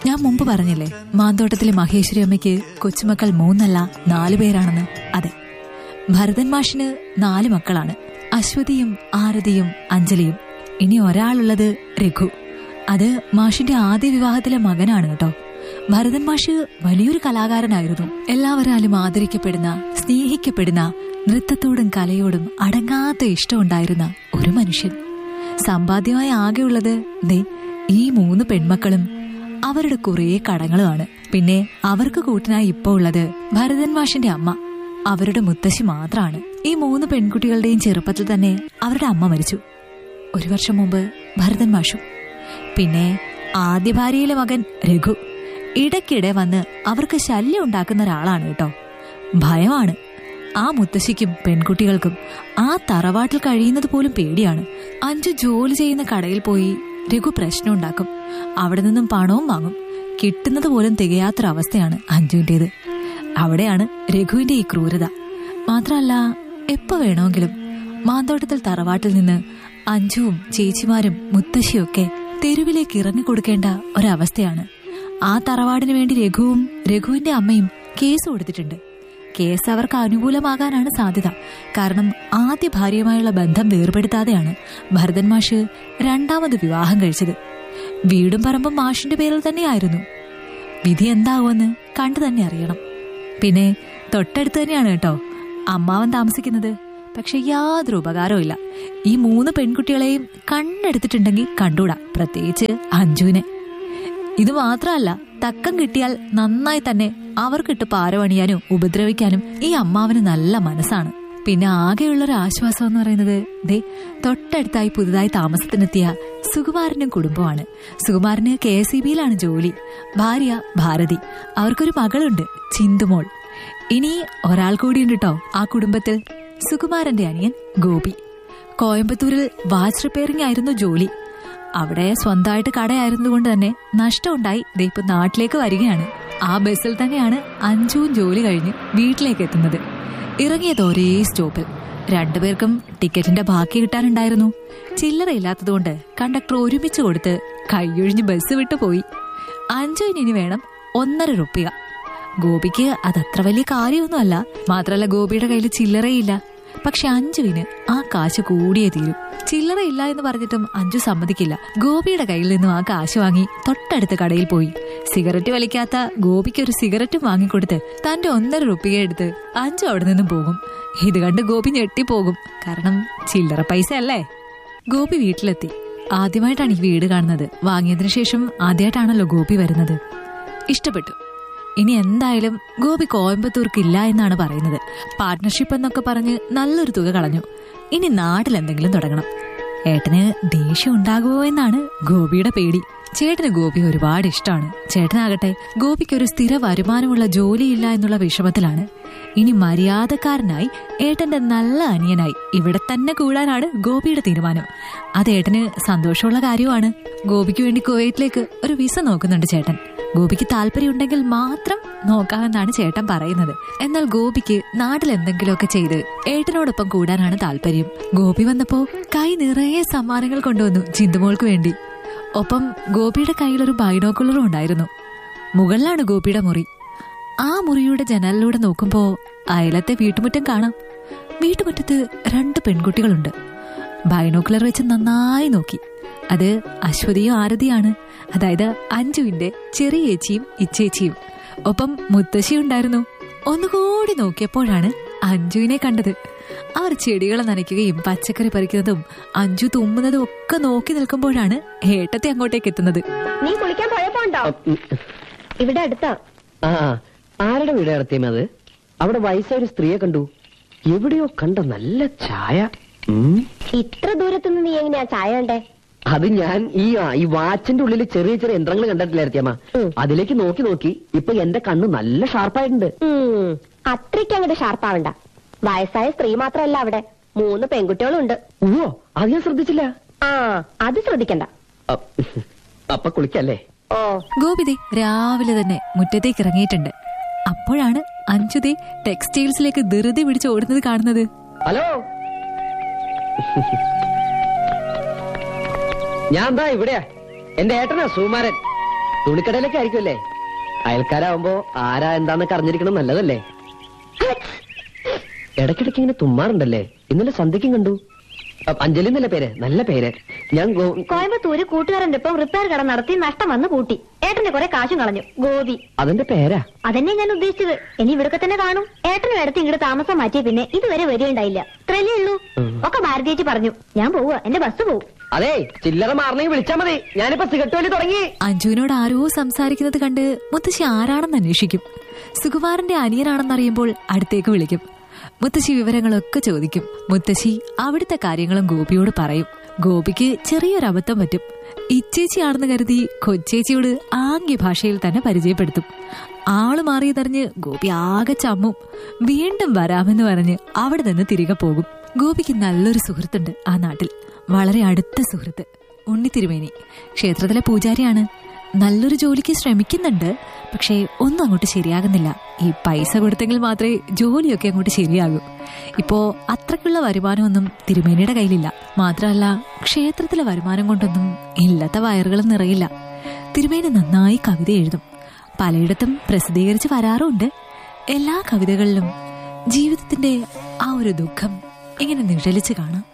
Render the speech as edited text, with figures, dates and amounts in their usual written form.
ഞാൻ മുമ്പ് പറഞ്ഞില്ലേ മാന്തോട്ടത്തിലെ മഹേശ്വരി അമ്മയ്ക്ക് കൊച്ചുമക്കൾ 3 അല്ല 4 പേരാണെന്ന്. അതെ, ഭരതൻ മാഷിന് 4 മക്കളാണ്. അശ്വതിയും ആരതിയും അഞ്ജലിയും. ഇനി ഒരാളുള്ളത് രഘു. അത് മാഷിന്റെ ആദ്യ വിവാഹത്തിലെ മകനാണ് കേട്ടോ. ഭരതൻ മാഷ് വലിയൊരു കലാകാരനായിരുന്നു. എല്ലാവരാലും ആദരിക്കപ്പെടുന്ന, സ്നേഹിക്കപ്പെടുന്ന, നൃത്തത്തോടും കലയോടും അടങ്ങാത്ത ഇഷ്ടമുണ്ടായിരുന്ന ഒരു മനുഷ്യൻ. സമ്പാദ്യമായി ആകെയുള്ളത് ഈ 3 പെൺമക്കളും അവരുടെ കുറേ കടങ്ങളുമാണ്. പിന്നെ അവർക്ക് കൂട്ടിനായി ഇപ്പോ ഉള്ളത് ഭരതൻ മാഷിന്റെ അമ്മ, അവരുടെ മുത്തശ്ശി മാത്രമാണ്. ഈ 3 പെൺകുട്ടികളുടെയും ചെറുപ്പത്തിൽ തന്നെ അവരുടെ അമ്മ മരിച്ചു. 1 വർഷം മുമ്പ് ഭരതൻ മാഷും. പിന്നെ ആദ്യ ഭാര്യയിലെ മകൻ രഘു ഇടയ്ക്കിടെ വന്ന് അവർക്ക് ശല്യം ഉണ്ടാക്കുന്ന ഒരാളാണ് കേട്ടോ. ഭയമാണ് ആ മുത്തശ്ശിക്കും പെൺകുട്ടികൾക്കും. ആ തറവാട്ടിൽ കഴിയുന്നത് പോലും പേടിയാണ്. അഞ്ചു ജോലി ചെയ്യുന്ന കടയിൽ പോയി രഘു പ്രശ്നം ഉണ്ടാക്കും. അവിടെ നിന്നും പണവും വാങ്ങും. കിട്ടുന്നത് പോലും തികയാത്തൊരവസ്ഥയാണ് അഞ്ജുവിന്റേത്. അവിടെയാണ് രഘുവിന്റെ ഈ ക്രൂരത. മാത്രമല്ല, എപ്പോ വേണമെങ്കിലും മാന്തോട്ടത്തിൽ തറവാട്ടിൽ നിന്ന് അഞ്ജുവും ചേച്ചിമാരും മുത്തശ്ശിയൊക്കെ തെരുവിലേക്ക് ഇറങ്ങിക്കൊടുക്കേണ്ട ഒരവസ്ഥയാണ്. ആ തറവാടിന് വേണ്ടി രഘുവും രഘുവിന്റെ അമ്മയും കേസ് കൊടുത്തിട്ടുണ്ട്. കേസ് അവർക്ക് അനുകൂലമാകാനാണ് സാധ്യത. കാരണം ആദ്യ ഭാര്യയുമായുള്ള ബന്ധം വേർപെടുത്താതെയാണ് ഭരതൻ മാഷ് 2ാമത് വിവാഹം കഴിച്ചത്. വീടും പറമ്പും മാഷിന്റെ പേരിൽ തന്നെയായിരുന്നു. വിധി എന്താവുമെന്ന് കണ്ടു തന്നെ അറിയണം. പിന്നെ തൊട്ടടുത്ത് തന്നെയാണ് കേട്ടോ അമ്മാവൻ താമസിക്കുന്നത്. പക്ഷെ യാതൊരു ഉപകാരവും ഇല്ല. ഈ 3 പെൺകുട്ടികളെയും കണ്ണെടുത്തിട്ടുണ്ടെങ്കിൽ കണ്ടൂടാ, പ്രത്യേകിച്ച് അഞ്ജുവിനെ. ഇത് മാത്രമല്ല, തക്കം കിട്ടിയാൽ നന്നായി തന്നെ അവർക്കിട്ട് പാരവണിയാനും ഉപദ്രവിക്കാനും ഈ അമ്മാവന് നല്ല മനസ്സാണ്. പിന്നെ ആകെയുള്ളൊരു ആശ്വാസം എന്ന് പറയുന്നത് തൊട്ടടുത്തായി പുതുതായി താമസത്തിനെത്തിയ സുകുമാരനും കുടുംബമാണ്. സുകുമാരന് KSEBയിലാണ് ജോലി. ഭാര്യ ഭാരതി. അവർക്കൊരു മകളുണ്ട്, ചിന്തുമോൾ. ഇനി ഒരാൾ കൂടിയുണ്ട് കേട്ടോ ആ കുടുംബത്തിൽ. സുകുമാരന്റെ അനിയൻ ഗോപി. കോയമ്പത്തൂരിൽ വാച്ച് റിപ്പയറിംഗ് ആയിരുന്നു ജോലി. അവിടെ സ്വന്തമായിട്ട് കടയായിരുന്നതുകൊണ്ട് തന്നെ നഷ്ടമുണ്ടായി ഇപ്പൊ നാട്ടിലേക്ക് വരികയാണ്. ആ ബസ്സിൽ തന്നെയാണ് അഞ്ജുവും ജോലി കഴിഞ്ഞ് വീട്ടിലേക്ക് എത്തുന്നത്. ഇറങ്ങിയത് ഒരേ സ്റ്റോപ്പിൽ. 2 പേർക്കും ടിക്കറ്റിന്റെ ബാക്കി കിട്ടാനുണ്ടായിരുന്നു. ചില്ലറയില്ലാത്തതുകൊണ്ട് കണ്ടക്ടർ ഒരുമിച്ച് കൊടുത്ത് കൈയൊഴിഞ്ഞ് ബസ് വിട്ടു പോയി. അഞ്ജുവിന് ഇനി വേണം 1.5 രൂപ. ഗോപിക്ക് അതത്ര വലിയ കാര്യമൊന്നുമല്ല. മാത്രമല്ല, ഗോപിയുടെ കയ്യിൽ ചില്ലറയില്ല. പക്ഷെ അഞ്ജുവിന് ആ കാശ് കൂടിയേ തീരും. ചില്ലറയില്ല എന്ന് പറഞ്ഞിട്ടും അഞ്ജു സമ്മതിക്കില്ല. ഗോപിയുടെ കയ്യിൽ നിന്നും ആ കാശ് വാങ്ങി തൊട്ടടുത്ത കടയിൽ പോയി സിഗരറ്റ് വലിക്കാത്ത ഗോപിക്ക് ഒരു സിഗരറ്റും വാങ്ങിക്കൊടുത്ത് തന്റെ 1.5 രൂപ എടുത്ത് അഞ്ജു അവിടെ നിന്നും പോകും. ഇത് കണ്ട് ഗോപി ഞെട്ടിപ്പോകും. കാരണം ചില്ലറ പൈസ അല്ലേ. ഗോപി വീട്ടിലെത്തി. ആദ്യമായിട്ടാണ് ഈ വീട് കാണുന്നത്. വാങ്ങിയതിനു ശേഷം ആദ്യമായിട്ടാണല്ലോ ഗോപി വരുന്നത്. ഇഷ്ടപ്പെട്ടു. ഇനി എന്തായാലും ഗോപി കോയമ്പത്തൂർക്കില്ല എന്നാണ് പറയുന്നത്. പാർട്ട്ണർഷിപ്പ് എന്നൊക്കെ പറഞ്ഞ് നല്ലൊരു തുക കളഞ്ഞു. ഇനി നാട്ടിലെന്തെങ്കിലും തുടങ്ങണം. ഏട്ടന് ദേഷ്യം ഉണ്ടാകുമോ എന്നാണ് ഗോപിയുടെ പേടി. ചേട്ടന് ഗോപി ഒരുപാട് ഇഷ്ടമാണ്. ചേട്ടനാകട്ടെ ഗോപിക്കൊരു സ്ഥിര വരുമാനമുള്ള ജോലിയില്ല എന്നുള്ള വിഷമത്തിലാണ്. ഇനി മര്യാദക്കാരനായി ഏട്ടന്റെ നല്ല അനിയനായി ഇവിടെ തന്നെ കൂടാനാണ് ഗോപിയുടെ തീരുമാനം. അത് ഏട്ടന് സന്തോഷമുള്ള കാര്യമാണ്. ഗോപിക്ക് വേണ്ടി കുവൈറ്റിലേക്ക് ഒരു വിസ നോക്കുന്നുണ്ട് ചേട്ടൻ. ഗോപിക്ക് താല്പര്യമുണ്ടെങ്കിൽ മാത്രം നോക്കാമെന്നാണ് ചേട്ടൻ പറയുന്നത്. എന്നാൽ ഗോപിക്ക് നാട്ടിൽ എന്തെങ്കിലുമൊക്കെ ചെയ്ത് ഏട്ടനോടൊപ്പം കൂടാനാണ് താല്പര്യം. ഗോപി വന്നപ്പോ കൈ നിറയെ സമ്മാനങ്ങൾ കൊണ്ടുവന്നു ചിന്തുമോൾക്ക് വേണ്ടി. ഒപ്പം ഗോപിയുടെ കയ്യിലൊരു ബൈനോക്കുലറും ഉണ്ടായിരുന്നു. മുകളിലാണ് ഗോപിയുടെ മുറി. ആ മുറിയുടെ ജനലിലൂടെ നോക്കുമ്പോ അയലത്തെ വീട്ടുമുറ്റം കാണാം. വീട്ടുമുറ്റത്ത് 2 പെൺകുട്ടികളുണ്ട്. ബൈനോക്കുലർ വെച്ച് നന്നായി നോക്കി. അത് അശ്വതിയും ആരതിയാണ്. അതായത് അഞ്ജുവിന്റെ ചെറിയ ചേച്ചിയും ഇച്ചേച്ചിയും. ഒപ്പം മുത്തശ്ശി ഉണ്ടായിരുന്നു. ഒന്നുകൂടി നോക്കിയപ്പോഴാണ് അഞ്ജുവിനെ കണ്ടത്. അവർ ചെടികൾ നനയ്ക്കുകയും പച്ചക്കറി പറിക്കുന്നതും അഞ്ജു തുമ്മുന്നതും ഒക്കെ നോക്കി നിൽക്കുമ്പോഴാണ് ഏട്ടത്തെ അങ്ങോട്ടേക്ക് എത്തുന്നത്. നീ കുളിക്കാൻ പോയപ്പോണ്ടോ? ഇവിടെ അടുത്താ. ആരുടെ വീട് നടത്തിയത്? അവിടെ വയസ്സായ ഒരു സ്ത്രീയെ കണ്ടു. എവിടെയോ കണ്ട നല്ല ചായ. ഇത്ര ദൂരത്തുനിന്ന് നീ എങ്ങനെയാ ചായ കണ്ടേ? അത് ഞാൻ ഈ വാച്ചിന്റെ ഉള്ളിൽ ചെറിയ ചെറിയ യന്ത്രങ്ങൾ കണ്ടിട്ടില്ലായിരുത്തിയമ്മ. അതിലേക്ക് നോക്കി നോക്കി ഇപ്പൊ എന്റെ കണ്ണ് നല്ല ഷാർപ്പായിട്ടുണ്ട്. അത്രയ്ക്ക് അങ്ങോട്ട് ഷാർപ്പാവണ്ട. വയസ്സായ സ്ത്രീ മാത്രമല്ല, അവിടെ 3 പെൺകുട്ടികളുണ്ട്. ഓ, അത് ഞാൻ ശ്രദ്ധിച്ചില്ല. അത് ശ്രദ്ധിക്കണ്ട. അപ്പൊ കുളിക്കല്ലേ? ഓ. ഗോപിതേ രാവിലെ തന്നെ മുറ്റത്തേക്ക് ഇറങ്ങിയിട്ടുണ്ട്. അപ്പോഴാണ് അഞ്ജുദേ ടെക്സ്റ്റൈൽസിലേക്ക് ധൃതി പിടിച്ച് ഓടുന്നത് കാണുന്നത്. ഹലോ, ഞാൻ എന്താ ഇവിടെയാ. എന്റെ ഏട്ടനാ സുകുമാരൻ. തുണിക്കടയിലൊക്കെ ആയിരിക്കുമല്ലേ? അയൽക്കാരാവുമ്പോ ആരാ എന്താന്നൊക്കെ അറിഞ്ഞിരിക്കണം, നല്ലതല്ലേ? ഇടയ്ക്കിടയ്ക്ക് ഇങ്ങനെ തുമ്മാറുണ്ടല്ലേ? ഇന്നലെ സന്ധ്യക്കും കണ്ടു. അഞ്ജലി എന്നല്ല പേര്, നല്ല പേര്. ഞാൻ കോയമ്പത്തൂര് കൂട്ടുകാരന്റെ ഇപ്പം റിപ്പയർ കട നടത്തി നഷ്ടം വന്ന് കൂട്ടി. ഏട്ടന്റെ കുറെ കാശും കളഞ്ഞു. ഗോപി അതിന്റെ പേരാ? അതന്നെ ഞാൻ ഉദ്ദേശിച്ചത്. ഇനി ഇവിടൊക്കെ തന്നെ കാണും. ഏട്ടനും ഇടത്ത് ഇങ്ങോട്ട് താമസം മാറ്റിയ പിന്നെ ഇതുവരെ വരികയുണ്ടായില്ല. ഇത്രയല്ലേ ഉള്ളൂ. ഒക്കെ ഭാരതിയേച്ചി പറഞ്ഞു. ഞാൻ പോവുക, എന്റെ ബസ് പോവും. അതെ, ചില്ലറ മാറണമെങ്കിൽ വിളിച്ചാ മതി. ഞാനിപ്പോ സിഗരറ്റ് വലി തുടങ്ങി. അഞ്ജുവിനോട് ആരോ സംസാരിക്കുന്നത് കണ്ട് മുത്തശ്ശി ആരാണെന്ന് അന്വേഷിക്കും. സുകുമാരന്റെ അനിയനാണെന്നറിയുമ്പോൾ അടുത്തേക്ക് വിളിക്കും. മുത്തശ്ശി വിവരങ്ങളൊക്കെ ചോദിക്കും. മുത്തശ്ശി അവിടുത്തെ കാര്യങ്ങളും ഗോപിയോട് പറയും. ഗോപിക്ക് ചെറിയൊരു അബദ്ധം പറ്റും. ഇച്ചേച്ചിയാണെന്ന് കരുതി കൊച്ചേച്ചിയോട് ആംഗ്യ ഭാഷയിൽ തന്നെ പരിചയപ്പെടുത്തും. ആള് മാറിയതറിഞ്ഞ് ഗോപി ആകെ ചമ്മും. വീണ്ടും വരാമെന്ന് പറഞ്ഞ് അവിടെ നിന്ന് തിരികെ പോകും. ഗോപിക്ക് നല്ലൊരു സുഹൃത്തുണ്ട് ആ നാട്ടിൽ, വളരെ അടുത്ത സുഹൃത്ത്. ഉണ്ണിത്തിരുമേനി ക്ഷേത്രത്തിലെ പൂജാരിയാണ്. നല്ലൊരു ജോലിക്ക് ശ്രമിക്കുന്നുണ്ട്. പക്ഷേ ഒന്നും അങ്ങോട്ട് ശരിയാകുന്നില്ല. ഈ പൈസ കൊടുത്തെങ്കിൽ മാത്രമേ ജോലിയൊക്കെ അങ്ങോട്ട് ശരിയാകൂ. ഇപ്പോ അത്രക്കുള്ള വരുമാനമൊന്നും തിരുമേനിയുടെ കയ്യിലില്ല. മാത്രമല്ല ക്ഷേത്രത്തിലെ വരുമാനം കൊണ്ടൊന്നും ഇല്ലാത്ത വയറുകളും നിറയില്ല. തിരുമേനി നന്നായി കവിത എഴുതും. പലയിടത്തും പ്രസിദ്ധീകരിച്ച് വരാറുണ്ട്. എല്ലാ കവിതകളിലും ജീവിതത്തിന്റെ ആ ഒരു ദുഃഖം ഇങ്ങനെ നിഴലിച്ച് കാണാം.